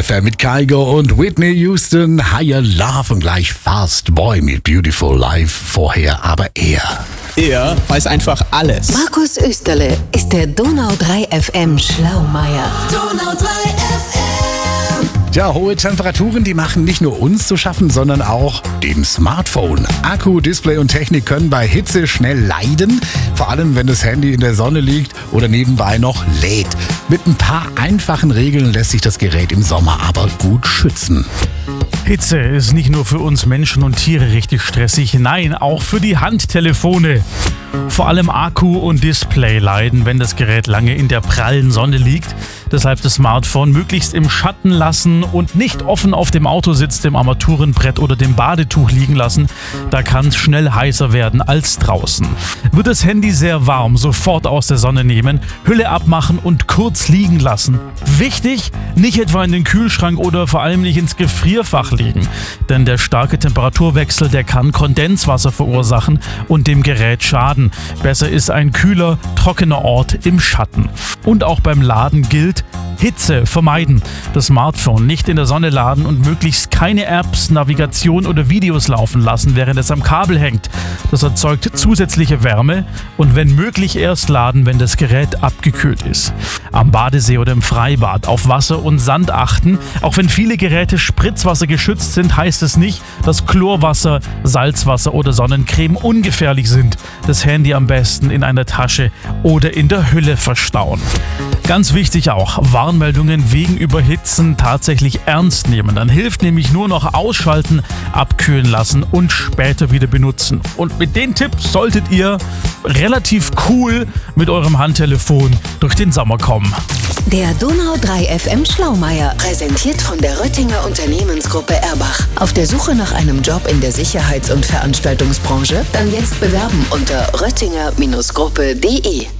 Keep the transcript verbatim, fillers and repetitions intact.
F M mit Kygo und Whitney Houston. Higher Love und gleich Fast Boy mit Beautiful Life. Vorher aber er. Er weiß einfach alles. Markus Österle ist der Donau drei F M Schlaumeier. Donau drei F M. Ja, hohe Temperaturen, die machen nicht nur uns zu schaffen, sondern auch dem Smartphone. Akku, Display und Technik können bei Hitze schnell leiden, vor allem wenn das Handy in der Sonne liegt oder nebenbei noch lädt. Mit ein paar einfachen Regeln lässt sich das Gerät im Sommer aber gut schützen. Hitze ist nicht nur für uns Menschen und Tiere richtig stressig, nein, auch für die Handtelefone. Vor allem Akku und Display leiden, wenn das Gerät lange in der prallen Sonne liegt. Deshalb das Smartphone möglichst im Schatten lassen und nicht offen auf dem Autositz, dem Armaturenbrett oder dem Badetuch liegen lassen. Da kann es schnell heißer werden als draußen. Wird das Handy sehr warm, sofort aus der Sonne nehmen, Hülle abmachen und kurz liegen lassen. Wichtig, nicht etwa in den Kühlschrank oder vor allem nicht ins Gefrierfach legen. Denn der starke Temperaturwechsel, der kann Kondenswasser verursachen und dem Gerät schaden. Besser ist ein kühler, trockener Ort im Schatten. Und auch beim Laden gilt, Hitze vermeiden. Das Smartphone nicht in der Sonne laden und möglichst keine Apps, Navigation oder Videos laufen lassen, während es am Kabel hängt. Das erzeugt zusätzliche Wärme und wenn möglich erst laden, wenn das Gerät abgekühlt ist. Am Badesee oder im Freibad auf Wasser und Sand achten. Auch wenn viele Geräte spritzwassergeschützt sind, heißt es nicht, dass Chlorwasser, Salzwasser oder Sonnencreme ungefährlich sind. Das Handy am besten in einer Tasche oder in der Hülle verstauen. Ganz wichtig auch, Warnmeldungen wegen Überhitzen tatsächlich ernst nehmen. Dann hilft nämlich nur noch ausschalten, abkühlen lassen und später wieder benutzen. Und mit den Tipps solltet ihr relativ cool mit eurem Handtelefon durch den Sommer kommen. Der Donau drei F M Schlaumeier, präsentiert von der Röttinger Unternehmensgruppe Erbach. Auf der Suche nach einem Job in der Sicherheits- und Veranstaltungsbranche? Dann jetzt bewerben unter röttinger Gruppe punkt de.